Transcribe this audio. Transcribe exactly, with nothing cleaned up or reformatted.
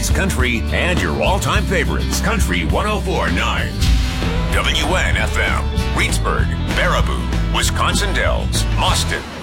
oldies, country, and your all-time favorites. Country one oh four point nine. W N F M. Reedsburg, Baraboo, Wisconsin Dells, Austin,